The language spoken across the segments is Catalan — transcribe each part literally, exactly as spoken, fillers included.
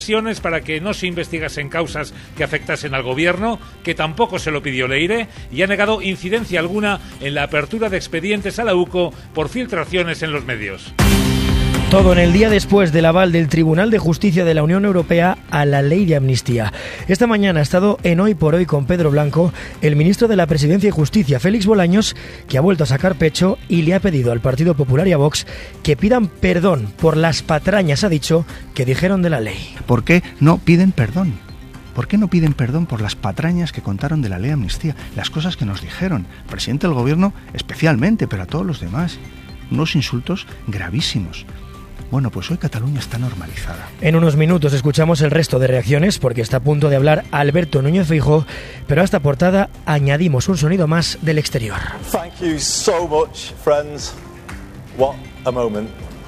para que no se investigasen causas que afectasen al gobierno, que tampoco se lo pidió Leire, y ha negado incidencia alguna en la apertura de expedientes a la U C O por filtraciones en los medios. Todo en el día después del aval del Tribunal de Justicia de la Unión Europea a la ley de amnistía. Esta mañana ha estado en Hoy por Hoy con Pedro Blanco, el ministro de la Presidencia y Justicia, Félix Bolaños, que ha vuelto a sacar pecho y le ha pedido al Partido Popular y a Vox que pidan perdón por las patrañas, ha dicho, que dijeron de la ley. ¿Por qué no piden perdón? ¿Por qué no piden perdón por las patrañas que contaron de la ley de amnistía? Las cosas que nos dijeron, el presidente del gobierno especialmente, pero a todos los demás. Unos insultos gravísimos. Bueno, pues hoy Cataluña está normalizada. En unos minutos escuchamos el resto de reacciones porque está a punto de hablar Alberto Núñez Feijóo, pero a esta portada añadimos un sonido más del exterior. Thank you so much, friends. What a moment.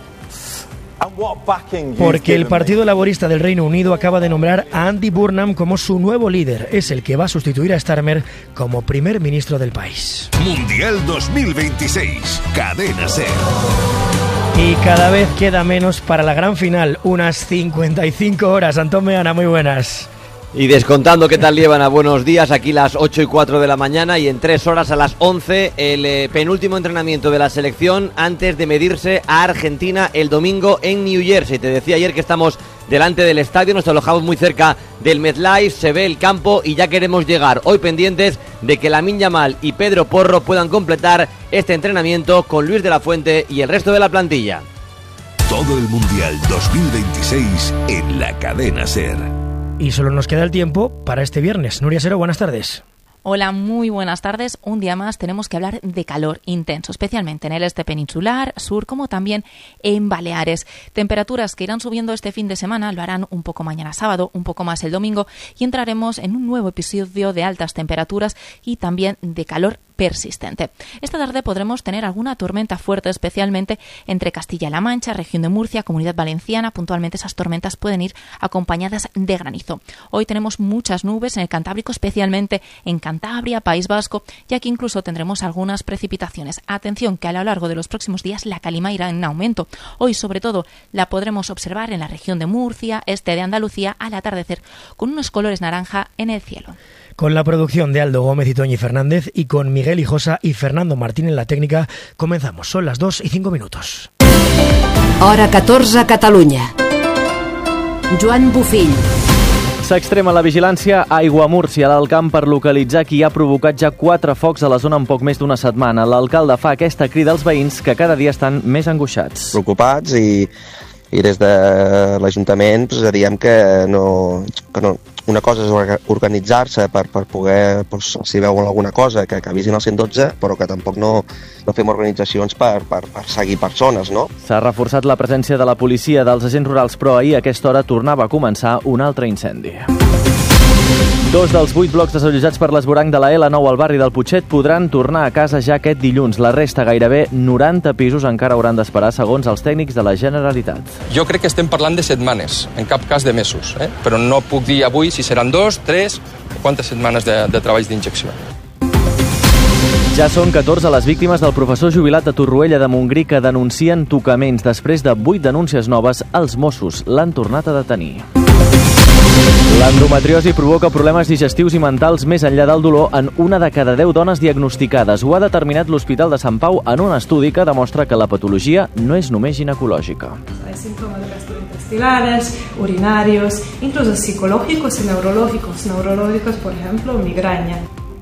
And what backing you've Porque el given Partido me. Laborista del Reino Unido acaba de nombrar a Andy Burnham como su nuevo líder. Es el que va a sustituir a Starmer como primer ministro del país. Mundial dos mil veintiséis. Cadena SER. Y cada vez queda menos para la gran final, unas cincuenta y cinco horas. Antón Meana, muy buenas. Y descontando qué tal llevan a buenos días, aquí las ocho y cuatro de la mañana y en tres horas a las once el eh, penúltimo entrenamiento de la selección antes de medirse a Argentina el domingo en New Jersey. Te decía ayer que estamos delante del estadio, nos alojamos muy cerca del MetLife, se ve el campo y ya queremos llegar. Hoy pendientes de que Lamine Yamal y Pedro Porro puedan completar este entrenamiento con Luis de la Fuente y el resto de la plantilla. Todo el Mundial dos mil veintiséis en la Cadena SER. Y solo nos queda el tiempo para este viernes. Nuria Sero, buenas tardes. Hola, muy buenas tardes. Un día más tenemos que hablar de calor intenso, especialmente en el este peninsular, sur, como también en Baleares. Temperaturas que irán subiendo este fin de semana, lo harán un poco mañana sábado, un poco más el domingo, y entraremos en un nuevo episodio de altas temperaturas y también de calor persistente. Esta tarde podremos tener alguna tormenta fuerte, especialmente entre Castilla-La Mancha, región de Murcia, Comunidad Valenciana. Puntualmente esas tormentas pueden ir acompañadas de granizo. Hoy tenemos muchas nubes en el Cantábrico, especialmente en Cantabria, País Vasco, y aquí incluso tendremos algunas precipitaciones. Atención que a lo largo de los próximos días la calima irá en aumento. Hoy sobre todo la podremos observar en la región de Murcia, este de Andalucía, al atardecer, con unos colores naranja en el cielo. Con la producción de Aldo Gómez y Toñi Fernández y con Miguel Hijosa y Fernando Martín en la técnica, comenzamos. Son las dos y cinco minutos. Hora catorze a Catalunya. Joan Bufill. S'extrema la vigilància a Aiguamúrcia, a l'Alt Camp, per localitzar qui ha provocat ja quatre focs a la zona en poc més d'una setmana. L'alcalde fa aquesta crida als veïns que cada dia estan més angoixats. Preocupats i, i des de l'Ajuntament pues, diem que no... Que no una cosa és organitzar-se per, per poder, doncs, si veuen alguna cosa, que, que avisin al cent dotze, però que tampoc no, no fem organitzacions per, per, per seguir persones, no? S'ha reforçat la presència de la policia, dels agents rurals, però ahir a aquesta hora tornava a començar un altre incendi. Dos dels vuit blocs desallotjats per l'esvoranc de la L nou al barri del Putxet podran tornar a casa ja aquest dilluns. La resta, gairebé noranta pisos, encara hauran d'esperar, segons els tècnics de la Generalitat. Jo crec que estem parlant de setmanes, en cap cas de mesos, eh? Però no puc dir avui si seran dos, tres, quantes setmanes de, de treballs d'injecció. Ja són catorze les víctimes del professor jubilat de Torroella de Montgrí que denuncien tocaments. Després de vuit denúncies noves, els Mossos l'han tornat a detenir. L'endometriosi provoca problemes digestius i mentals més enllà del dolor en una de cada deu dones diagnosticades. Ho ha determinat l'Hospital de Sant Pau en un estudi que demostra que la patologia no és només ginecològica. Hay síntomas gastrointestinales, urinarios, incluso psicológicos y neurológicos. Neurológicos, por ejemplo, migraña.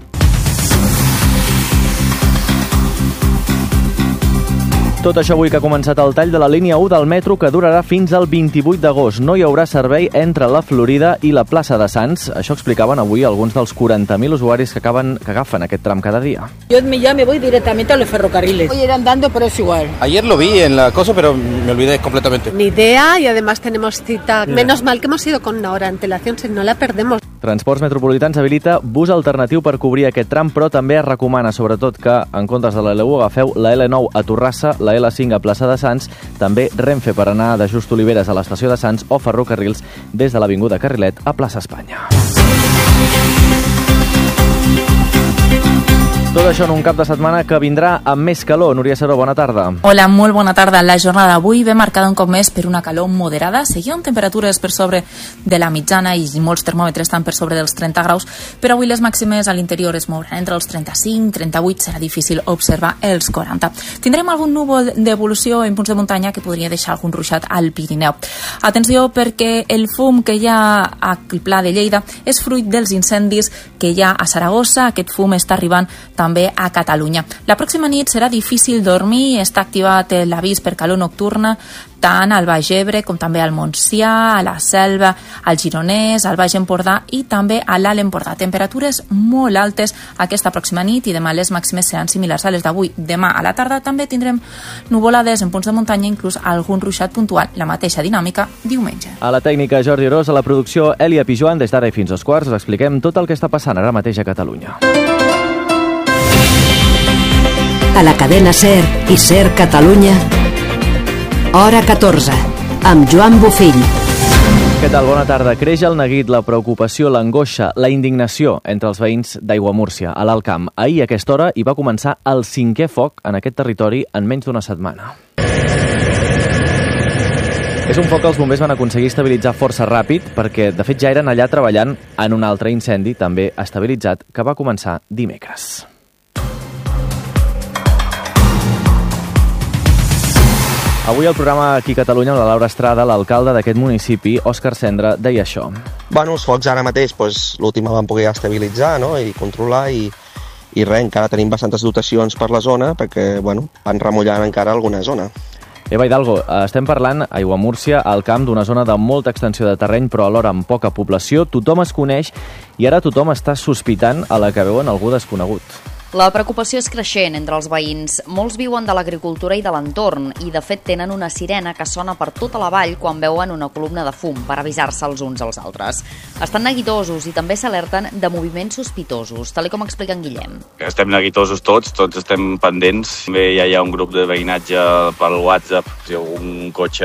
Tot això avui que ha començat el tall de la línia u del metro que durarà fins al vint-i-vuit d'agost. No hi haurà servei entre la Florida i la plaça de Sants. Això explicaven avui alguns dels quaranta mil usuaris que, acaben, que agafen aquest tram cada dia. Yo ya me voy directamente a los ferrocarriles. Voy a ir andando, pero es igual. Ayer lo vi en la cosa, pero me olvidé completamente. Ni idea y además tenemos cita. Menos mal que hemos ido con una hora de antelación, si no la perdemos. Transports Metropolitans habilita bus alternatiu per cobrir aquest tram, però també es recomana, sobretot, que en comptes de la L u agafeu la L nou a Torrassa, la L cinc a Plaça de Sants, també Renfe per anar de Just Oliveres a l'estació de Sants o ferrocarrils des de l'Avinguda Carrilet a Plaça Espanya. Tot això en un cap de setmana que vindrà amb més calor. Núria Seró, bona tarda. Hola, molt bona tarda. La jornada d'avui ve marcada un cop més per una calor moderada. Seguien temperatures per sobre de la mitjana i molts termòmetres estan per sobre dels trenta graus, però avui les màximes a l'interior es mouran entre els trenta-cinc, trenta-vuit. Serà difícil observar els quaranta. Tindrem algun núvol d'evolució en punts de muntanya que podria deixar algun ruixat al Pirineu. Atenció, perquè el fum que hi ha al Pla de Lleida és fruit dels incendis que hi ha a Saragossa. Aquest fum està arribant també a Catalunya. La pròxima nit serà difícil dormir, està activat l'avís per calor nocturna tant al Baix Ebre com també al Montsià, a la Selva, al Gironès, al Baix Empordà i també a l'Alt Empordà. Temperatures molt altes aquesta pròxima nit i demà les màximes seran similars a les d'avui. Demà a la tarda també tindrem nuvolades en punts de muntanya, inclús algun ruixat puntual. La mateixa dinàmica diumenge. A la tècnica Jordi Orós, a la producció Elia Pijuan. Des d'ara i fins als quarts us expliquem tot el que està passant ara mateix a Catalunya. A la cadena SER i SER Catalunya, hora catorze, amb Joan Bufill. Què tal? Bona tarda. Creix el neguit, la preocupació, l'angoixa, la indignació entre els veïns d'Aiguamúrcia, a l'Alt Camp. Ahir a aquesta hora hi va començar el cinquè foc en aquest territori en menys d'una setmana. És un foc que els bombers van aconseguir estabilitzar força ràpid perquè, de fet, ja eren allà treballant en un altre incendi, també estabilitzat, que va començar dimecres. Avui al programa aquí a Catalunya, amb la Laura Estrada, l'alcalde d'aquest municipi, Òscar Cendra, deia això. Bueno, els focs ara mateix, doncs, l'últim el van poder estabilitzar, no?, i controlar, i, i res, encara tenim bastantes dotacions per la zona, perquè, bueno, van remullant encara alguna zona. Eva Hidalgo, estem parlant a Aiguamúrcia, al camp d'una zona de molta extensió de terreny, però alhora amb poca població. Tothom es coneix i ara tothom està sospitant a la que veuen algú desconegut. La preocupació és creixent entre els veïns. Molts viuen de l'agricultura i de l'entorn i, de fet, tenen una sirena que sona per tota la vall quan veuen una columna de fum per avisar-se els uns als altres. Estan neguitosos i també s'alerten de moviments sospitosos, tal com explica en Guillem. Estem neguitosos tots, tots estem pendents. També ja hi ha un grup de veïnatge pel WhatsApp, si hi ha algun cotxe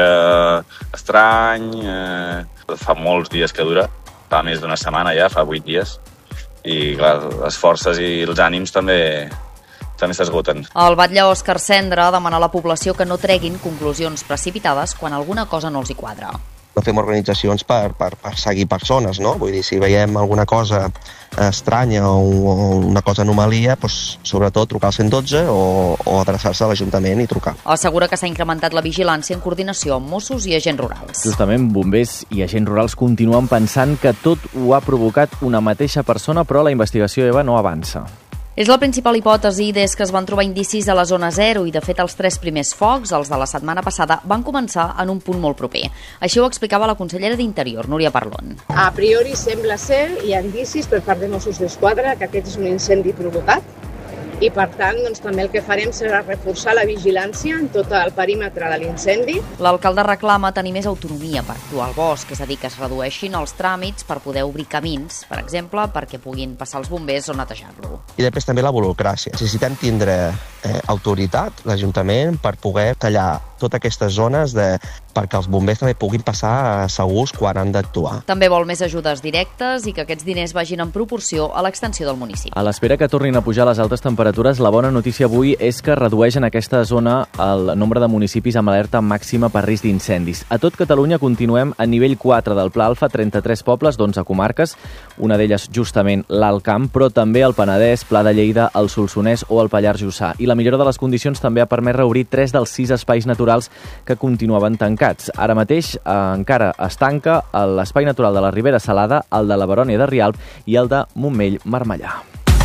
estrany. Eh, fa molts dies que dura, fa més d'una setmana ja, fa vuit dies. I clar, les forces i els ànims també també s'esgoten. El batlle Òscar Cendra demana a la població que no treguin conclusions precipitades quan alguna cosa no els hi quadra. No fem organitzacions per, per, per seguir persones, no? Vull dir, si veiem alguna cosa estranya o, o una cosa anomalia, doncs, sobretot trucar al cent dotze o, o adreçar-se a l'Ajuntament i trucar. Assegura que s'ha incrementat la vigilància en coordinació amb Mossos i agents rurals. Justament, bombers i agents rurals continuen pensant que tot ho ha provocat una mateixa persona, però la investigació, Eva, no avança. És la principal hipòtesi des que es van trobar indicis a la zona zero i, de fet, els tres primers focs, els de la setmana passada, van començar en un punt molt proper. Així ho explicava la consellera d'Interior, Núria Parlon. A priori sembla ser, hi ha indicis per part de Mossos d'Esquadra, que aquest és un incendi provocat i, per tant, doncs, també el que farem serà reforçar la vigilància en tot el perímetre de l'incendi. L'alcalde reclama tenir més autonomia per actuar al bosc, és a dir, que es redueixin els tràmits per poder obrir camins, per exemple, perquè puguin passar els bombers o netejar-lo. I després també la burocràcia. Necessitem tindre eh, autoritat, l'Ajuntament, per poder tallar totes aquestes zones de, perquè els bombers també puguin passar segurs quan han d'actuar. També vol més ajudes directes i que aquests diners vagin en proporció a l'extensió del municipi. A l'espera que tornin a pujar les altes temperatures, la bona notícia avui és que redueix en aquesta zona el nombre de municipis amb alerta màxima per risc d'incendis. A tot Catalunya continuem a nivell quatre del Pla Alfa, trenta-tres pobles d'onze comarques, una d'elles justament l'Alt Camp, però també el Penedès, Pla de Lleida, el Solsonès o el Pallars Jussà. I la millora de les condicions també ha permès reobrir tres dels sis espais naturals que continuaven tancats. Ara mateix eh, encara es tanca l'espai natural de la Ribera Salada, el de la Barònia de Rialb i el de Montmell-Marmellà.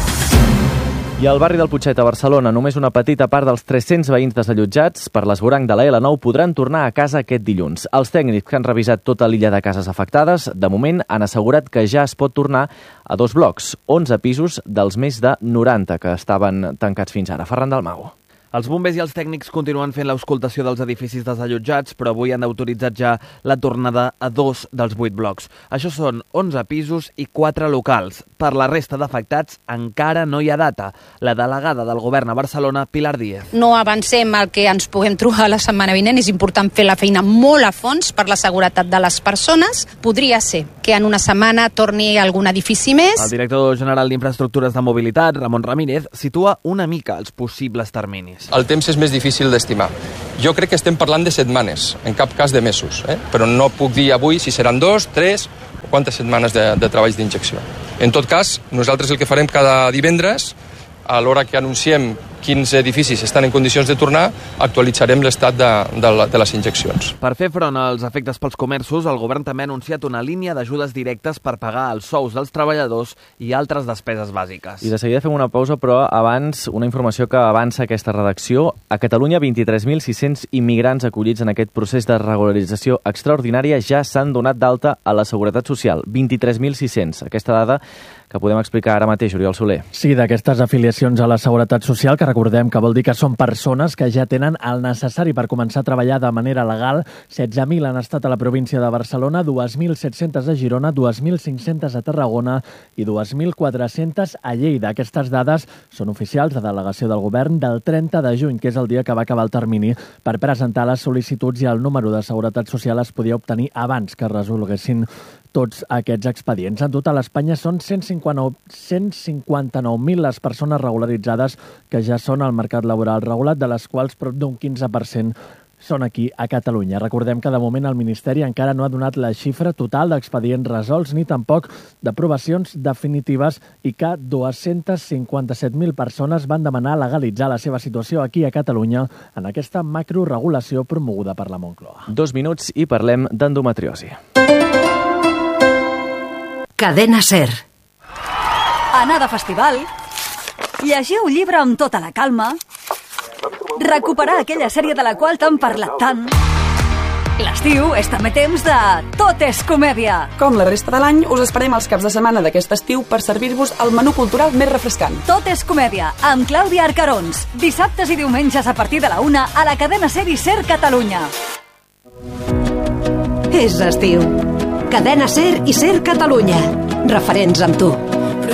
I al barri del Putxet, a Barcelona, només una petita part dels tres-cents veïns desallotjats per l'esvoranc de la L nou podran tornar a casa aquest dilluns. Els tècnics que han revisat tota l'illa de cases afectades, de moment han assegurat que ja es pot tornar a dos blocs, onze pisos dels més de noranta que estaven tancats fins ara. Ferran Dalmau. Els bombers i els tècnics continuen fent l'auscultació dels edificis desallotjats, però avui han autoritzat ja la tornada a dos dels vuit blocs. Això són onze pisos i quatre locals. Per la resta d'afectats encara no hi ha data. La delegada del govern a Barcelona, Pilar Díez. No avancem el que ens puguem trobar la setmana vinent. És important fer la feina molt a fons per la seguretat de les persones. Podria ser que en una setmana torni algun edifici més. El director general d'Infraestructures de Mobilitat, Ramon Ramírez, situa una mica els possibles terminis. El temps és més difícil d'estimar. Jo crec que estem parlant de setmanes, en cap cas de mesos, eh? Però no puc dir avui si seran dos, tres o quantes setmanes de, de treballs d'injecció. En tot cas, nosaltres el que farem cada divendres, a l'hora que anunciem quins edificis estan en condicions de tornar, actualitzarem l'estat de, de, de les injeccions. Per fer front als efectes pels comerços, el govern també ha anunciat una línia d'ajudes directes per pagar els sous dels treballadors i altres despeses bàsiques. I de seguida fem una pausa, però abans una informació que avança aquesta redacció. A Catalunya, vint-i-tres mil sis-cents immigrants acollits en aquest procés de regularització extraordinària ja s'han donat d'alta a la Seguretat Social. vint-i-tres mil sis-cents. Aquesta dada que podem explicar ara mateix, Oriol Soler. Sí, d'aquestes afiliacions a la Seguretat Social, que recordem que vol dir que són persones que ja tenen el necessari per començar a treballar de manera legal. setze mil han estat a la província de Barcelona, dos mil set-cents a Girona, dos mil cinc-cents a Tarragona i dos mil quatre-cents a Lleida. Aquestes dades són oficials de delegació del govern del trenta de juny, que és el dia que va acabar el termini per presentar les sol·licituds, i el número de Seguretat Social es podia obtenir abans que resolguessin tots aquests expedients. En total, a Espanya són cent cinquanta-nou mil les persones regularitzades que ja són al mercat laboral regulat, de les quals prop d'un quinze per cent són aquí a Catalunya. Recordem que de moment el Ministeri encara no ha donat la xifra total d'expedients resolts ni tampoc d'aprovacions definitives, i que dos-cents cinquanta-set mil persones van demanar legalitzar la seva situació aquí a Catalunya en aquesta macroregulació promoguda per la Moncloa. Dos minuts i parlem d'endometriosi. Cadena SER. Anar de festival, llegir un llibre amb tota la calma, recuperar aquella sèrie de la qual t'han parlat tant. L'estiu és també temps de Tot és comèdia. Com la resta de l'any, us esperem els caps de setmana d'aquest estiu per servir-vos el menú cultural més refrescant. Tot és comèdia, amb Clàudia Arcarons. Dissabtes i diumenges a partir de la una a la cadena SER i SER Catalunya. És estiu. Cadena SER i SER Catalunya. Referents amb tu.